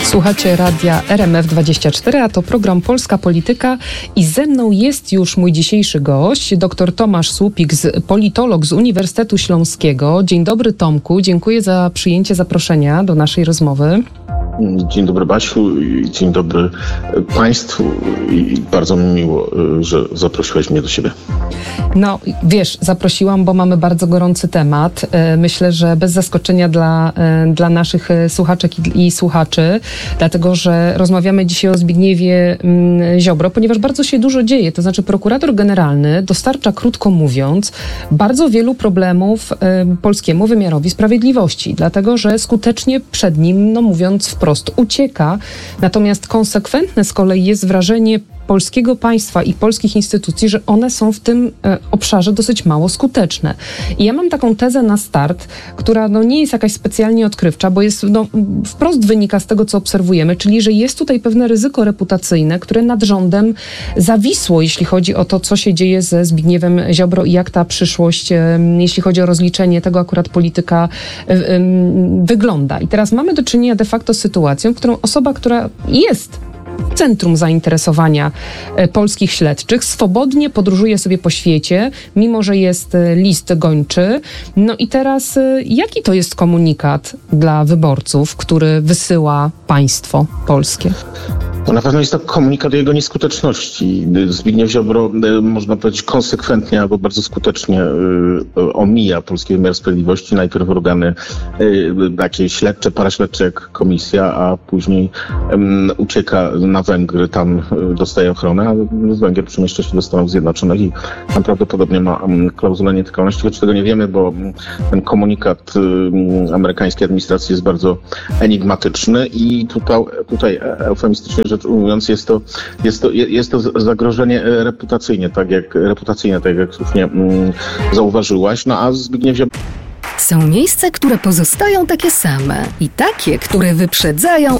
Słuchacie radia RMF24, a to program Polska Polityka i ze mną jest już mój dzisiejszy gość, dr Tomasz Słupik, politolog z Uniwersytetu Śląskiego. Dzień dobry, Tomku, dziękuję za przyjęcie zaproszenia do naszej rozmowy. Dzień dobry, Basiu, i dzień dobry Państwu i bardzo mi miło, że zaprosiłeś mnie do siebie. No, wiesz, zaprosiłam, bo mamy bardzo gorący temat. Myślę, że bez zaskoczenia dla naszych słuchaczek i słuchaczy, dlatego, że rozmawiamy dzisiaj o Zbigniewie Ziobro, ponieważ bardzo się dużo dzieje. To znaczy prokurator generalny dostarcza, krótko mówiąc, bardzo wielu problemów polskiemu wymiarowi sprawiedliwości, dlatego, że skutecznie przed nim, no mówiąc wprost, ucieka. Natomiast konsekwentne z kolei jest wrażenie polskiego państwa i polskich instytucji, że one są w tym obszarze dosyć mało skuteczne. I ja mam taką tezę na start, która nie jest jakaś specjalnie odkrywcza, bo jest wprost wynika z tego, co obserwujemy, czyli że jest tutaj pewne ryzyko reputacyjne, które nad rządem zawisło, jeśli chodzi o to, co się dzieje ze Zbigniewem Ziobro i jak ta przyszłość, jeśli chodzi o rozliczenie tego akurat polityka, wygląda. I teraz mamy do czynienia de facto z sytuacją, w którą osoba, która jest w centrum zainteresowania polskich śledczych, swobodnie podróżuje sobie po świecie, mimo że jest list gończy. No i teraz jaki to jest komunikat dla wyborców, który wysyła państwo polskie? To na pewno jest to komunikat o jego nieskuteczności. Zbigniew Ziobro, można powiedzieć, konsekwentnie albo bardzo skutecznie omija polski wymiar sprawiedliwości. Najpierw organy takie śledcze, paraśledcze jak komisja, a później ucieka na Węgry, tam dostaje ochronę, a z Węgier przemieszcza się do Stanów Zjednoczonych i tam prawdopodobnie ma klauzulę nietykalności, choć tego nie wiemy, bo ten komunikat amerykańskiej administracji jest bardzo enigmatyczny i tutaj eufemistycznie rzecz ujmując, jest to zagrożenie reputacyjne, tak jak słusznie zauważyłaś. No a Zbigniew Ziobro... Są miejsca, które pozostają takie same i takie, które wyprzedzają